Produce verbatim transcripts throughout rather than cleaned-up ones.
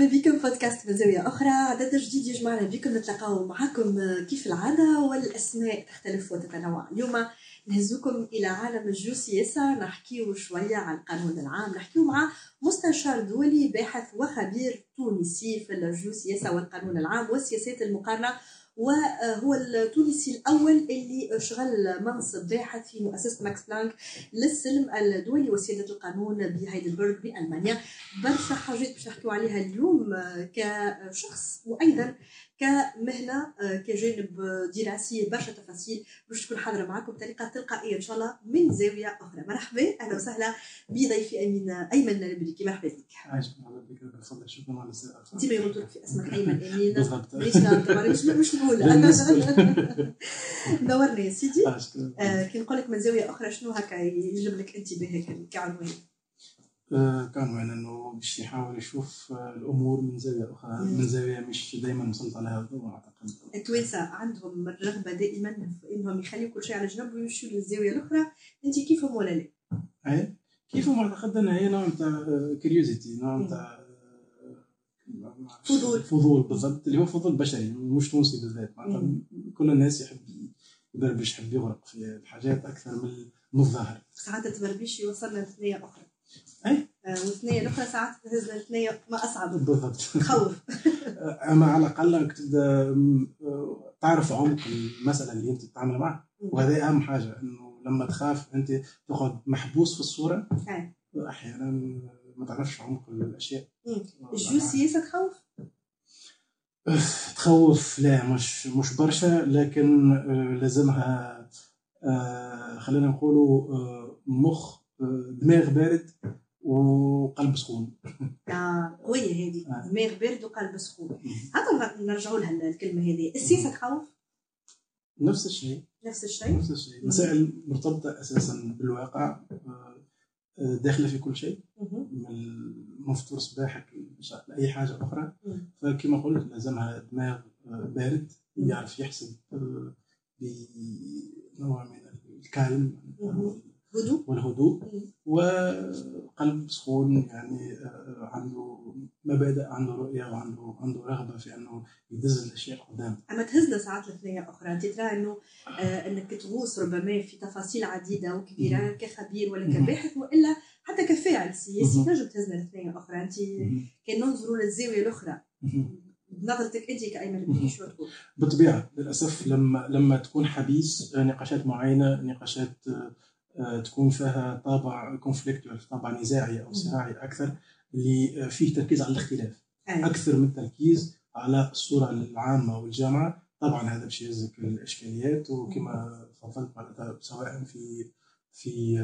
مرحبا بكم بودكاست من زاوية أخرى. عدد جديد يجمعنا بكم نتلاقاو معكم كيف العادة، والأسماء تختلف وتتنوع. اليوم نهزوكم إلى عالم الجيوسياسة، نحكيو شوية عن القانون العام، نحكيو مع مستشار دولي باحث وخبير تونسي في الجيوسياسة والقانون العام والسياسات المقارنة، وهو التونسي الأول اللي شغل منصب باحث في مؤسسة ماكس بلانك للسلم الدولي وسيادة القانون بهايدلبرغ بألمانيا. برشا حاجات باش نحكيو عليها اليوم كشخص وأيضا كمهنة كجانب دراسي، برشا تفاصيل باش تكون حاضرة معكم بطريقة تلقائية إن شاء الله من زاوية أخرى. مرحبا، أهلا وسهلا بضيفي أيمن أيمن البريكي. مرحبا بك. عايش مرحبا بك، بفضل شكرا على الاستضافة. ديما يقولوا لك في اسمك أيمن أمين بالضبط. ليش مش مش نقول نورنا يا سيدي. آه كي نقول لك من زاوية أخرى شنو هكا يجلب لك أنت به كعنوان؟ آه كعنوان إنه باش يحاول يشوف الأمور من زاوية أخرى، مم. من زاوية مش دائما مسلط عليها الضوء. أعتقد التوانسة عندهم الرغبة دائما في إنهم يخليوا كل شيء على جنب ويمشوا للزاوية الأخرى. أنت كيفهم ولا لا؟ أي كيفهم. أعتقد أن هي نوع تاع كيوريوزيتي، نوع تاع فضول فضول بالضبط، اللي هو فضول بشري مش تونسي بالذات. كل الناس يحب يبربش، يحب يغرق في الحاجات أكثر من الظاهر. ساعات تبربش يوصلنا لثنية أخرى، أي آه والثنية الأخرى ساعات تهزنا لثنية ما أصعب بالضبط. تخوف. أما على الأقل أنك تبدأ تعرف عمق المسألة اللي أنت تتعامل معها، وهذا أهم حاجة. إنه لما تخاف أنت تقعد محبوس في الصورة، أي. أحيانا ما تعرفش عمق الأشياء. الجيوسياسة تخوف؟ تخوف لا، مش مش برشا، لكن لازمها خلينا نقولوا مخ دماغ بارد وقلب سخون. آه قوية هذه، دماغ بارد وقلب سخون. هذا نرجعوا لها الكلمة هذه. السياسة تخوف؟ نفس الشيء نفس الشيء نفس الشيء مسائل مرتبطة أساسا بالواقع، داخلة في كل شيء، من فطور صباحك لأي حاجة أخرى. فكما قلت لازمها دماغ بارد يعرف يحسب بنوع من الكالم والهدوء، وقلب سخون يعني عنده مبادئ، عنده رؤية، وعنده عنده رغبة في أنه يدز الأشياء قدام. أما تهزنا ساعات لثنية أخرى، أنت ترى أنه آه أنك تغوص ربما في تفاصيل عديدة وكبيرة كخبير ولا كباحث وإلا حتى كفاعل سياسي نجم تهزنا لثنية أخرى. أنت كي ننظروا للزاوية الأخرى بنظرتك أنت كأيمن البريكي شو تقول؟ بالطبيعة للأسف لما لما تكون حبيس نقاشات معينة، نقاشات تكون فيها طابع كونفليكتوال، طابع نزاعي أو صراعي أكثر، اللي فيه تركيز على الاختلاف أي. أكثر من التركيز على الصورة العامة والجامعة. طبعا هذا بشيء يزك الإشكاليات، وكما فضلت معناتها سواء في في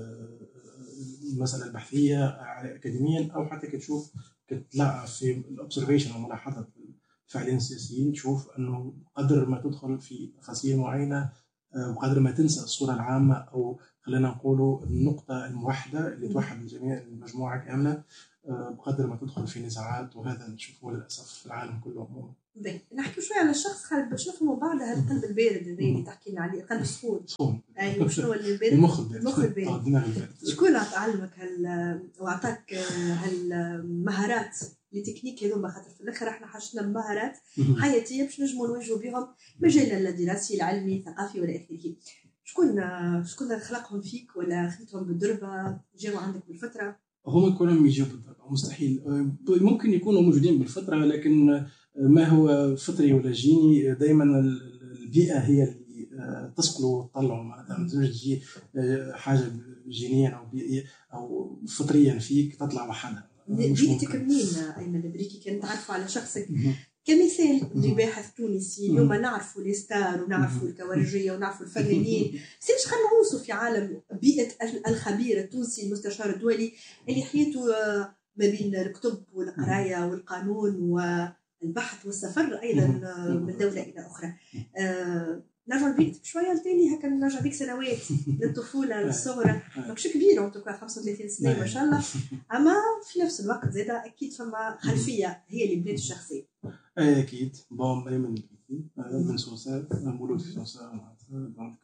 المسألة البحثية أكاديميا، أو حتى كتشوف كتلاقى في الأوبسرفيشن وملاحظة الفاعلين السياسيين، تشوف أنه قدر ما تدخل في تفاصيل معينة وقدر ما تنسى الصورة العامة، أو خلينا نقولوا النقطة الموحدة اللي توحد الجميع المجموعة كاملة، بقدر ما تدخل في نزاعات. وهذا نشوفه للأسف في العالم كله عموما. نحكي شوي على الشخص خالد باش نفهموا بعضها. القلب البارد اللي تحكي لنا عليه، القلب السخون. أيوة شنو اللي البارد؟ المخ البارد. المخ البارد. شكون عطالك هال وعطاك هالمهارات لتكنيك هذوما؟ خاطر في الاخر احنا حاجتنا بمهارات حياتيه باش نجموا نواجهوا بهم مجال الدراسي العلمي الثقافي والى اخره. شكون شكون خلقهم فيك ولا خدتهم بالدربه جاوا عندك بالفتره؟ هم كلهم يجوا بالدربه مستحيل. ممكن يكونوا موجودين بالفتره، لكن ما هو فطري ولا جيني. دائما البيئه هي اللي تسقله وتطلعه، معناتها ما تجي حاجه جينيا او بيئيه او فطريا فيك تطلع وحدها. بيئتك منين أيمن البريكي؟ كان تعرفوا على شخصك كمثال لباحث تونسي اليوم نعرفوا الستار ونعرفوا الكوارجية ونعرفوا الفنانين، سيش خلينا نغوصوا في عالم بيئة الخبير التونسي المستشار الدولي اللي حياته ما بين الكتب والقراية والقانون والبحث والسفر أيضا من دولة إلى أخرى. أه نرجع بيك شويه لتاني هكا، نرجع بيك سنوات للطفوله للصغرى، ماكش كبيره انت خمسة وثلاثين سنه ما شاء الله، اما في نفس الوقت زاده اكيد فما خلفيه هي اللي بنات الشخصيه. اي اكيد. بون ايمن بن سوسه، مولود في سوسه معناتها. دونك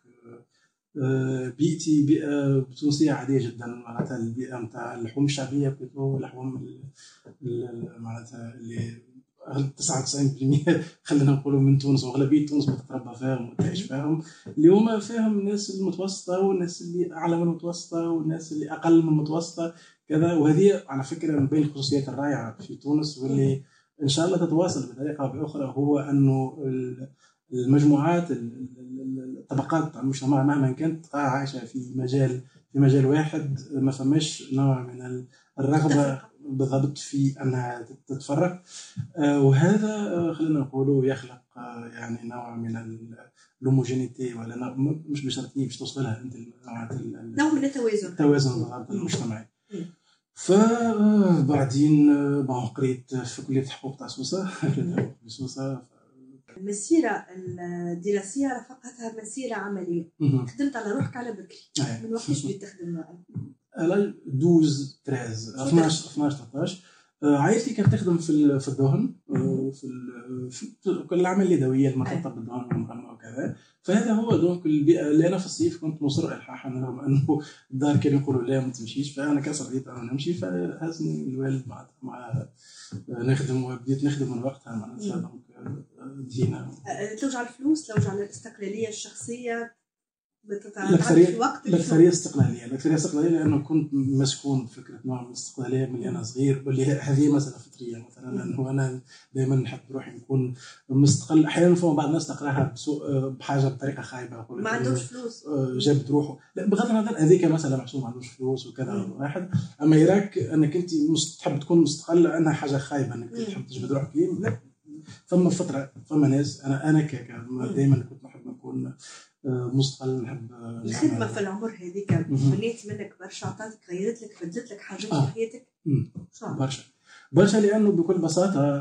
بيئتي بيئه تونسيه عاديه جدا، معناتها البيئه نتاع اللحوم الشعبيه بلوتو، لحوم معناتها اللي تسعة وتسعين بالمئة خلينا نقولوا من تونس واغلبيه تونس متربى فيهم وتعيش فيهم، اللي هما فيهم الناس المتوسطه والناس اللي اعلى من المتوسطه والناس اللي اقل من المتوسطه كذا. وهذه على فكره من بين الخصوصيات الرائعه في تونس واللي ان شاء الله تتواصل بطريقه او باخرى، هو انه المجموعات الطبقات المجتمع مهما كانت عايشه في مجال في مجال واحد، ما فماش نوع من الرغبه بالضبط في انها تتفرق. وهذا خلينا نقوله يخلق يعني نوع من الهوموجينيتي، ولا مش بشرطيه باش توصلها انت نوع من التوازن التوازن بالضبط المجتمعي. فبعدين قريت في كليه حقوق تاع سوسه في سوسه. المسيرة الدراسية رافقتها مسيرة عملية، خدمت على روحك على بكري. من وقتاش بديت تخدم؟ على اثناعش ثلاثة عشر اثناعش ثلاثة عائلتي كانت تخدم في في الدهن، في في كل الأعمال اليدوية المرتبطة بالدهن والمغنى وكذا. فهذا هو دونك البيئة اللي أنا في الصيف كنت مصر إلحاحا، رغم أنه الدار كانوا يقولوا لا ما تمشيش، فأنا كسرت أنا نمشي. فهزني الوالد مع مع نخدم، وبديت نخدم من وقتها معناتها دونك دينا. توجع الفلوس، توجع الاستقلالية الشخصية، الأكثرية استقلالية الأكثرية استقلالية لأنه كنت مسكون بفكرة نوع من الاستقلالية من أنا صغير، واللي هذه مسألة فطرية مثلا، لأنه أنا دائما نحب روحي نكون مستقل. أحيانا فما بعض الناس تقراها بحاجة بطريقة خايبة، ما عندوش فلوس جابت روحه. لا بغض النظر هذيك مسألة محسوب ما عندوش فلوس وكذا واحد، أما يراك أنك أنت تحب تكون مستقل أنها حاجة خايبة أنك تحب تجبد روحك. لا، فما فترة فما ناس أنا أنا كيك دائما كنت نحب نكون مستقل. نحب الخدمه في العمر هذيك بنيت منك برشا، عطاتك غيرت لك بدلت لك حاجات آه. في حياتك برشا برشا، لانه بكل بساطه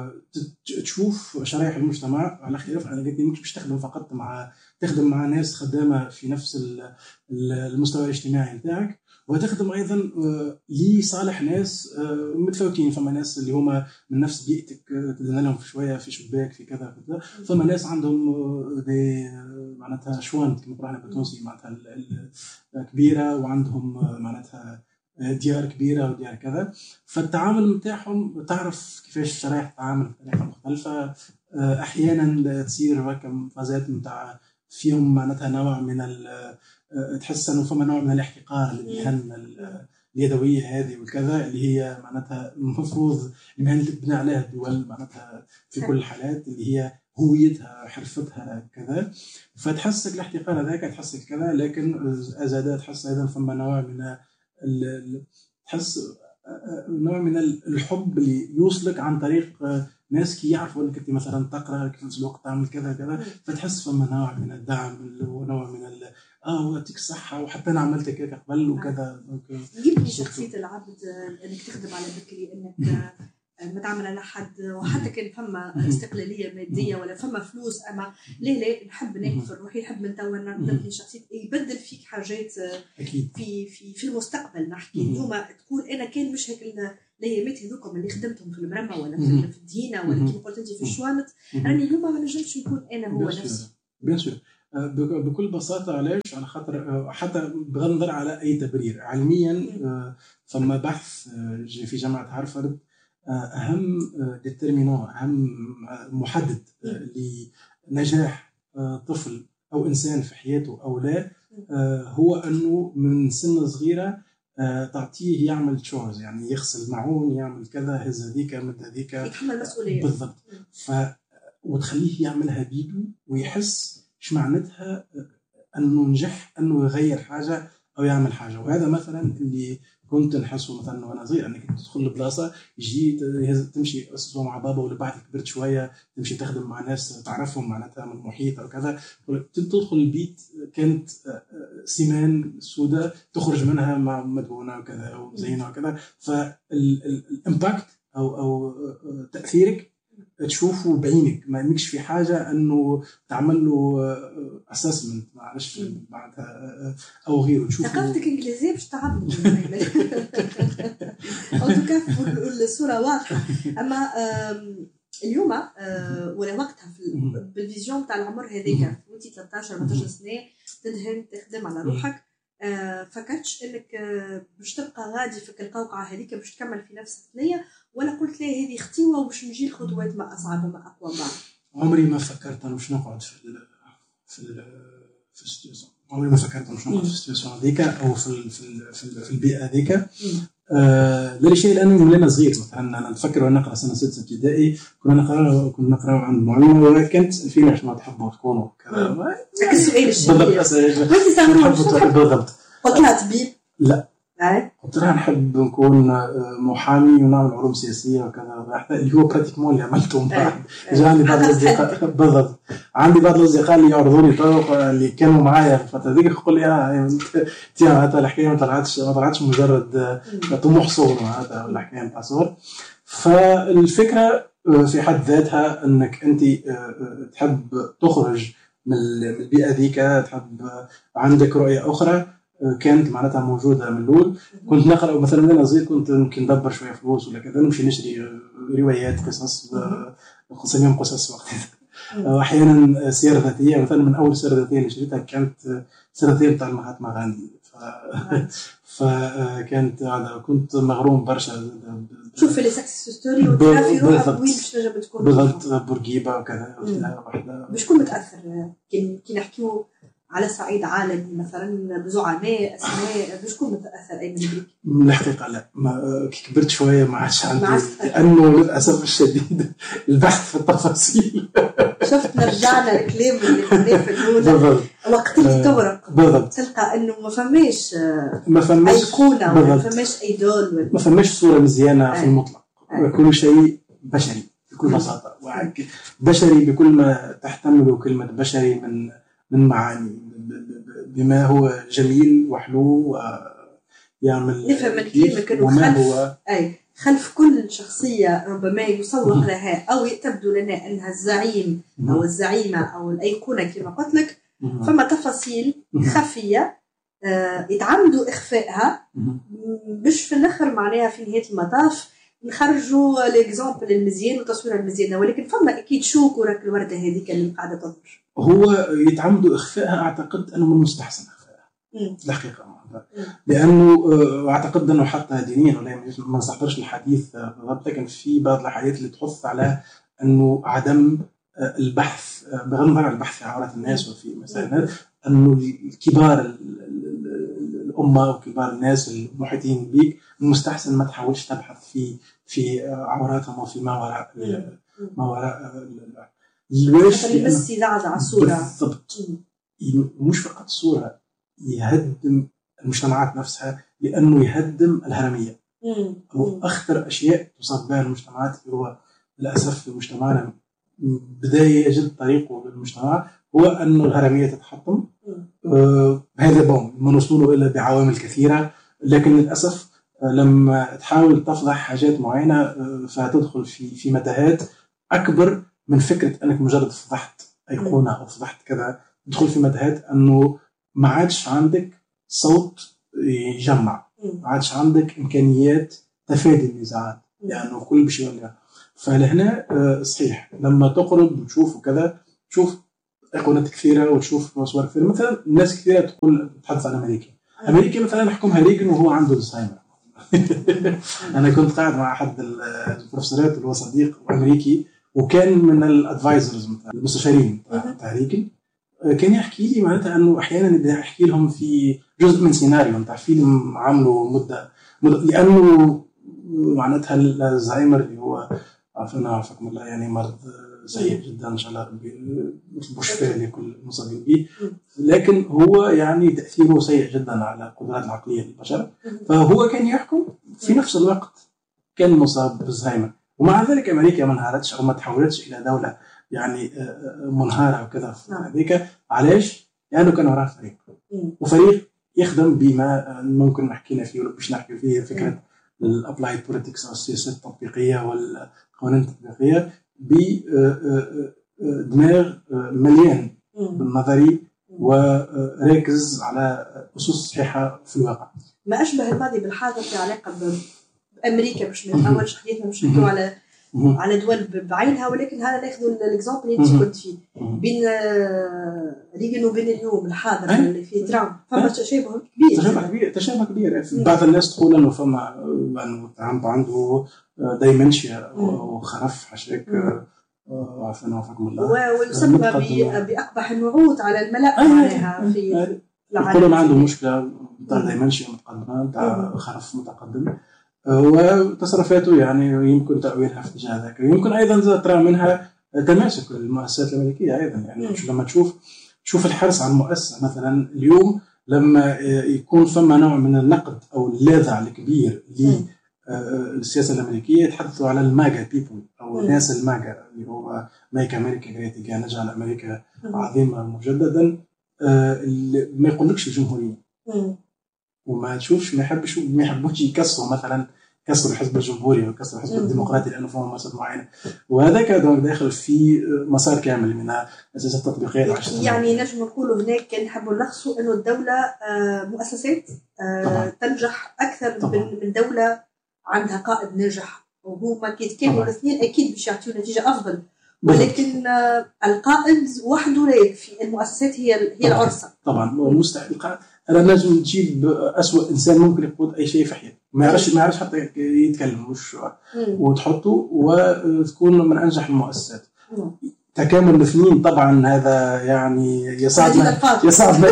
تشوف شرائح المجتمع على اختلاف. انا قلت مش تخدم فقط مع تخدم مع ناس خدامه في نفس المستوى الاجتماعي نتاعك، وتخدم ايضا لصالح ناس متفاوتين. فما ناس اللي هما من نفس بيئتك تدنا لهم في شويه في شباك في كذا كذا، فما ناس عندهم دي معناتها شوان كما نقولوا بالتونسي معناتها كبيره، وعندهم معناتها ديار كبيره وديار كذا. فالتعامل نتاعهم تعرف كيفاش الشرائح تتعامل بطريقه مختلفه. احيانا تصير هكا فازات نتاع فيهم معناتها نوع من تحس انه فما نوع من الاحتقار للمهن اليدويه هذه والكذا، اللي هي معناتها المفروض المهن اللي تبنى عليها الدول معناتها في كل الحالات، اللي هي هويتها حرفتها كذا. فتحسك الاحتقار هذاك، تحسك كذا. لكن ازاده تحس ايضا فما نوع من تحس نوع من الحب اللي يوصلك عن طريق ناس كي يعرفوا انك انت مثلا تقرا في نفس الوقت تعمل كذا كذا، فتحس فما نوع من الدعم ونوع من ال اه ويعطيك الصحه وحتى انا عملت كذا قبل وكذا. يجيبني شخصيه العبد انك تخدم على بكري، انك ما تعمل على حد، وحتى كان فما استقلاليه ماديه ولا فما فلوس، اما ليه لا نحب ناكل في روحي، نحب نتوا نبني شخصيه يبدل فيك حاجات أكيد. في في في المستقبل. نحكي اليوم تقول انا كان مش هيك الايامات هذوكم اللي خدمتهم في المرمى ولا في الدينا ولا كيما قلت انت في الشوانت، راني اليوم ما نجمش نكون انا هو نفسي. بيان سور بكل بساطه. علاش؟ على خاطر حتى بغض النظر على اي تبرير علميا، فما بحث في جامعه هارفارد أهم ديترمينون أهم محدد لنجاح طفل أو إنسان في حياته أو لا، هو أنه من سن صغيرة تعطيه يعمل تشورز، يعني يغسل معون، يعمل كذا، هز هذيك مد هذيك، يتحمل مسؤولية بالضبط. ف وتخليه يعملها بيده ويحس إيش معناتها أنه نجح أنه يغير حاجة أو يعمل حاجة. وهذا مثلا اللي كنت نحسه مثلا وانا صغير، انك تدخل لبلاصه يجي تمشي اسبوع مع بابا، ولا بعد كبرت شويه تمشي تخدم مع ناس تعرفهم معناتها من المحيط او كذا، تدخل البيت كانت سيمان سوداء تخرج منها مع مدهونه وكذا او مزينه وكذا. فالامباكت او او تاثيرك تشوفه بعينك، ما يمكش في حاجه انه تعمل له اسسمنت معلش بعدها او غيره. تشوفه ثقافتك انجليزيه باش تعبني او تكفوا الصوره واضحه. اما اليوم ولا وقتها بالفيزيون تاع العمر هذيك وانت ثلاثة عشر أربعة عشر سنه تدهن تخدم على روحك، فكرتش انك باش تبقى غادي في القوقعه هذيك باش تكمل في نفس الثنيه، ولا قلت لي هذه اختيوه وباش نجي الخطوات ما اصعب وما اقوى بعض؟ عمري ما فكرت انا باش نقعد في ال في ال في السيتواسيون، عمري ما فكرت باش نقعد في السيتواسيون هذيك او في ال في ال في, ال في البيئه هذيك. آه لا شيء، لانه من انا صغير مثلا انا نفكر وانا نقرا سنه سادسه ابتدائي كنا نقرا كنا نقرا عند معلم وكانت فينا ما تحبوا تكونوا كذا. هذاك السؤال الشهير بالضبط بالضبط. قلت لها طبيب؟ لا قلت لها نحب نكون محامي ونعمل علوم سياسيه وكذا، اللي هو براتيكمون اللي عملته من بعد. عندي بعض الاصدقاء بالضبط عندي بعض الاصدقاء اللي يعرضوا لي طرق اللي كانوا معايا في الفتره هذيك، يقول لي اه تي هذا الحكايه ما طلعتش ما طلعتش مجرد طموح صور هذا ولا حكايه نتاع صور. فالفكره في حد ذاتها انك انت تحب تخرج من البيئه ذيك، تحب عندك رؤيه اخرى كانت معناتها موجوده من الاول. كنت نقرا مثلا وانا صغير كنت ممكن ندبر شويه فلوس ولا كذا، نمشي نشري روايات قصص نسميهم قصص وقتها، واحيانا سير ذاتيه. مثلا من اول سير ذاتيه اللي شريتها كانت سير ذاتيه بتاع المهاتما غاندي، ف... فكانت هذا كنت مغروم برشا. شوف لي سكسس ستوري وتعرفي روحك وين باش تنجم تكون بالضبط بورقيبه وكذا وحده باش تكون متاثر. كي كي نحكيو على صعيد عالمي مثلا بزعماء اسماء باش تكون متاثر اي من الحقيقه؟ لا، ما كي كبرت شويه ما عادش عندي، لانه للاسف الشديد البحث في التفاصيل. شفت نرجعنا الكلام اللي قلناه في الاولى وقت اللي تورق بالضبط تلقى انه ما فماش ما فماش ايقونه ما فماش ايدول ما فماش صوره مزيانه في المطلق. كل شيء بشري بكل بساطه، بشري بكل ما تحتمله كلمه بشري من من معاني، بما هو جميل وحلو ويعمل نفهم من كلمة كأنه خلف هو أي خلف كل شخصية ربما يسوق لها أو تبدو لنا أنها الزعيم أو الزعيمة أو الأيقونة كما قلت لك، فما تفاصيل خفية يتعمدوا إخفائها باش في الآخر معناها في نهاية المطاف نخرجوا الإكزامبل المزيان والتصوير المزيانة. ولكن فما أكيد شوك وراك الوردة هذيك اللي قاعدة تظهر. هو يتعمدوا إخفائها، أعتقد أنه من المستحسن إخفائها الحقيقة، لأنه أعتقد أنه حتى دينيا ولا ما نستحضرش الحديث بالضبط، لكن في بعض الحاجات اللي تحث على أنه عدم البحث بغض النظر عن البحث في عورات الناس وفي مسائل، أنه الكبار الأمة وكبار الناس المحيطين بك المستحسن ما تحاولش تبحث في في عوراتهم وفي ما وراء ما وراء الواش بس يزعزع الصورة بالضبط. مش فقط الصورة، يهدم المجتمعات نفسها، لأنه يهدم الهرمية. وأخطر أشياء تصاب بها المجتمعات هو للأسف في مجتمعنا بداية يجد طريقه للمجتمع هو أن الهرمية تتحطم. آه هذا بوم ما نوصله إلا بعوامل كثيرة، لكن للأسف لما تحاول تفضح حاجات معينة آه فتدخل في في متاهات أكبر من فكرة أنك مجرد فضحت أيقونة أو فضحت كذا. تدخل في متاهات أنه ما عادش عندك صوت يجمع، ما عادش عندك إمكانيات تفادي النزاعات، لأنه يعني كل بشيء ولا. فلهنا صحيح لما تقرب وتشوف وكذا تشوف أيقونات كثيرة وتشوف صور كثيرة. مثلا الناس كثيرة تقول تحدث عن أمريكا أمريكا مثلا يحكمها ريغن وهو عنده الزهايمر. أنا كنت قاعد مع أحد البروفيسورات اللي هو صديق أمريكي وكان من الادفايزرز مثلا المستشارين تاع ريغن، كان يحكي لي معناتها انه احيانا بدي احكي لهم في جزء من سيناريو نتاع فيلم عملوا مده, مدة لانه معناتها الزهايمر اللي هو عارفنا عافاكم الله يعني مرض سيء جدا ان شاء الله ربي يطلب الشفاء لكل المصابين به، لكن هو يعني تاثيره سيء جدا على القدرات العقليه للبشر. فهو كان يحكم في نفس الوقت كان مصاب بالزهايمر، ومع ذلك امريكا ما انهارتش او ما تحولتش الى دوله يعني منهاره وكذا في هذيك. علاش؟ لانه كان وراء فريق، وفريق يخدم بما ممكن نحكينا فيه ولا باش نحكي فيه فكره الابلايد بوليتكس او السياسات التطبيقيه والقوانين التطبيقيه بدماغ مليان بالنظري وراكز على اسس صحيحه في الواقع. ما اشبه الماضي بالحاضر في علاقه بامريكا، باش من اول حديثنا باش نحكيو على على دول بعينها، ولكن هذا ناخذ الاكزامبل اللي انت كنت فيه بين ريغن وبين اليوم الحاضر اللي فيه ترامب، فما تشابه كبير. تشابه كبير تشابه كبير بعض الناس تقول انه فما انه ترامب عنده دايمنشيا وخرف حشاك عفوا وفقكم الله، ويسمى باقبح النعوت على الملأ معناها في العالم. يقولون عنده مشكله تاع دايمنشيا متقدمه تاع خرف متقدم، وتصرفاته يعني يمكن تأويلها في اتجاه ذاك. يمكن أيضا ترى منها تماسك المؤسسات الأمريكية أيضا، يعني لما تشوف تشوف الحرص على المؤسسة مثلا اليوم لما يكون فما نوع من النقد أو اللاذع الكبير للسياسة الأمريكية، يتحدثوا على الماجا بيبل أو الناس الماجا اللي هو ميك أمريكا جريت أجين، نجعل أمريكا عظيمة مجددا. ما يقولكش الجمهورية وما تشوفش ما يحبش ما يحبوش يكسروا مثلا كسر الحزب الجمهوري وكسر الحزب الديمقراطي لانه فهم مقاصد معينه، وهذا كان داخل في مسار كامل من اساسات التطبيقيه. يعني نجم نقولوا هناك كان نحبوا نلخصوا انه الدوله مؤسسات تنجح اكثر طبعا. من دوله عندها قائد ناجح، وهما كي يتكاملوا الاثنين اكيد باش يعطيو نتيجه افضل، ولكن القائد وحده لا يكفي، المؤسسات هي هي العرصه. طبعا مستحيل انا نجم تجيب اسوأ انسان ممكن يقود اي شيء في حياته ما يعرفش ما يعرفش حتى يتكلم مش وتحطه وتكون من انجح المؤسسات. تكامل الاثنين طبعا هذا يعني يصعدنا يصعدنا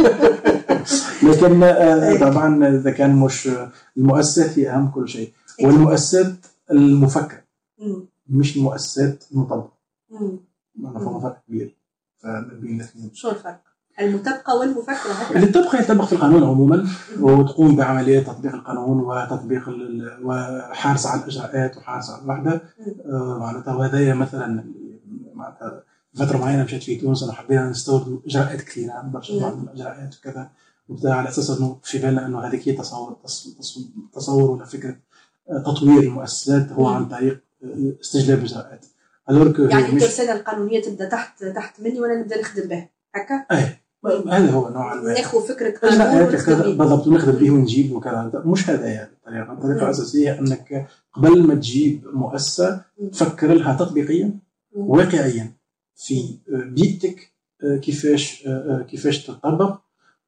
لكن طبعا اذا كان مش المؤسسات هي اهم كل شيء، والمؤسسات المفكره مش المؤسسات المطبقه. انا فما فرق كبير بين الاثنين. شو الفرق؟ المطبقه والمفكره اللي تطبق يطبق في القانون عموما وتقوم بعمليه تطبيق القانون وتطبيق وحارس على الاجراءات وحارس على الوحده معناتها. وهذا مثلا معناتها فتره معينه مشيت في تونس انا حبينا نستورد اجراءات كثيره برشا من الاجراءات وكذا وبتاع على اساس انه في بالنا انه هذيك هي تصور تصور ولا فكره تطوير المؤسسات هو عن طريق استجلاب اجراءات. يعني الترسانه القانونيه تبدا تحت تحت مني وانا نبدا نخدم بها هكا. ايه هذا هو نوع ناخذ فكره قانون بالضبط ونخدم به ونجيب وكذا. مش هذا يعني الطريقه الطريقه الاساسيه انك قبل ما تجيب مؤسسه تفكر لها تطبيقيا واقعيا في بيئتك كيفاش كيفاش تطبق،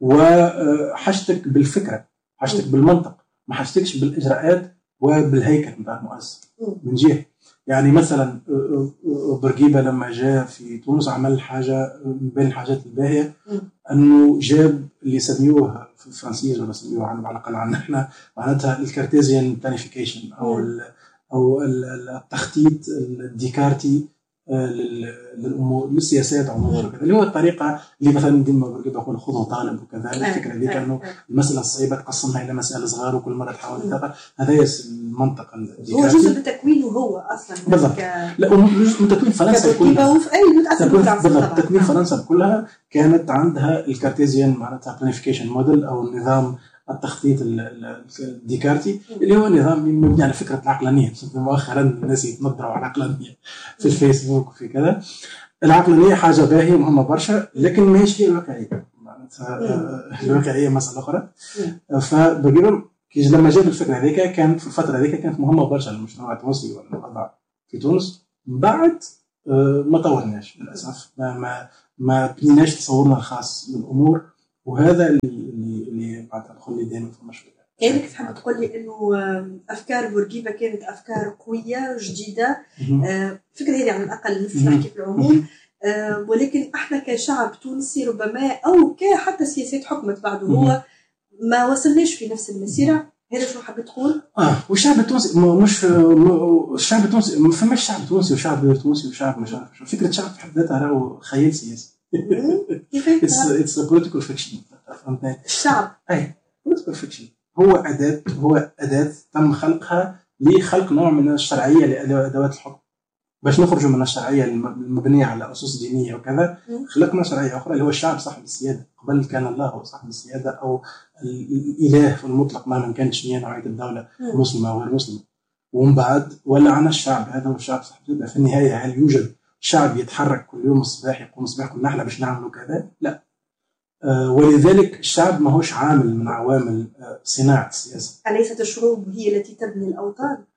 وحاجتك بالفكره حاجتك بالمنطق ما حاجتكش بالاجراءات وبالهيكل نتاع المؤسسه من جهه. يعني مثلا بورقيبة لما جاء في تونس عمل حاجة من بين الحاجات الباهية أنه جاب اللي يسميوه في الفرنسية ولا يسميوه على الأقل عنا إحنا معناتها الكارتيزيان بلانيفيكيشن أو أو التخطيط الديكارتي للأمور للسياسات عموما وكذا، اللي هو الطريقة اللي مثلا ديما بورقيبة يقول خذوا طالب وكذا. الفكرة ذيك أنه المسألة الصعيبة تقسمها إلى مسألة صغار وكل مرة تحاول تتقل. هذا المنطق هو جزء من تكوينه هو أصلا بالضبط. لا جزء من تكوين فرنسا كلها. وفي أي متأثر بالضبط تكوين فرنسا كلها كانت عندها الكارتيزيان معناتها بلانيفيكيشن موديل أو النظام التخطيط الديكارتي اللي هو نظام مبني على فكرة العقلانية. مؤخرا الناس يتنظروا على العقلانية في الفيسبوك وفي كذا. العقلانية حاجة باهية مهمة برشا لكن ما هيش هي الواقعية. معناتها الواقعية مسألة أخرى. فبقينا لما جاب الفكرة هذيك كانت في الفترة هذيك كانت مهمة برشا للمجتمع التونسي والوضع في تونس. بعد ما طورناش للأسف ما ما ما بنيناش تصورنا الخاص للأمور، وهذا اللي اللي بعد تدخل لي دائما في المشروع. كانك تحب تقول لي انه افكار بورقيبه كانت افكار قويه جديده، فكره هذه على الاقل مش نحكي في العموم، ولكن احنا كشعب تونسي ربما او كحتى سياسات حكمت بعده هو ما وصلناش في نفس المسيره. هذا شو حبيت تقول؟ اه والشعب التونسي مش الشعب التونسي ما فماش شعب تونسي وشعب غير تونسي وشعب مش عارف شو. فكره شعب في حد ذاتها راهو خيال سياسي. it's it's a political fiction. الشعب اي political fiction هو اداه هو اداه تم خلقها لخلق نوع من الشرعيه لادوات الحكم باش نخرجوا من الشرعيه المبنيه على اسس دينيه وكذا. خلقنا شرعيه اخرى اللي هو الشعب صاحب السياده. قبل كان الله هو صاحب السياده او الاله في المطلق مهما كانت شنو نوعيه الدوله مسلمه او غير مسلمه، ومن بعد ولا عنا الشعب هذا هو الشعب صاحب السياده. في النهايه هل يوجد شعب يتحرك كل يوم الصباح يقوم الصباح يقول نحن باش نعملوا كذا؟ لا. آه ولذلك الشعب ما هوش عامل من عوامل آه صناعه السياسه. أليست الشعوب هي التي تبني الاوطان؟